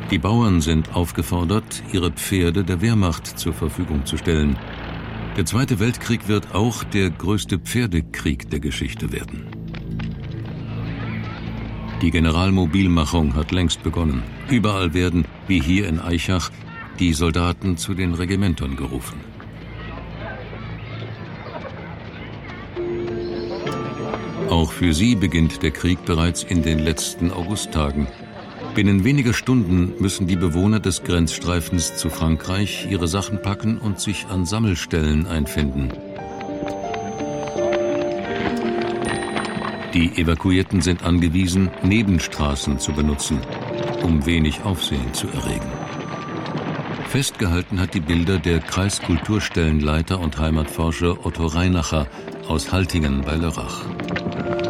Die Bauern sind aufgefordert, ihre Pferde der Wehrmacht zur Verfügung zu stellen. Der Zweite Weltkrieg wird auch der größte Pferdekrieg der Geschichte werden. Die Generalmobilmachung hat längst begonnen. Überall werden, wie hier in Aichach, die Soldaten zu den Regimentern gerufen. Auch für sie beginnt der Krieg bereits in den letzten Augusttagen. Binnen weniger Stunden müssen die Bewohner des Grenzstreifens zu Frankreich ihre Sachen packen und sich an Sammelstellen einfinden. Die Evakuierten sind angewiesen, Nebenstraßen zu benutzen, um wenig Aufsehen zu erregen. Festgehalten hat die Bilder der Kreiskulturstellenleiter und Heimatforscher Otto Reinacher aus Haltingen bei Lörrach.